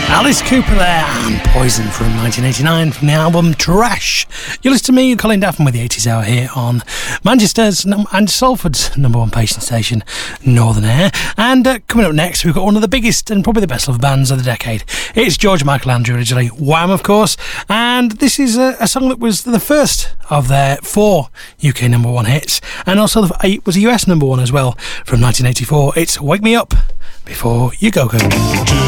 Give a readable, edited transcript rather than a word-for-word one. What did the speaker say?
Alice Cooper there, and Poison from 1989 from the album Trash. You listen to me, Colin Daffin, with the 80s Hour here on Manchester's and Salford's number one patient station, Northern Air. And coming up next, we've got one of the biggest and probably the best loved bands of the decade. It's George Michael Andrew, originally Wham, of course, and this is a song that was the first of their 4 UK number one hits, and also it was a US number one as well from 1984. It's Wake Me Up Before You Go Go.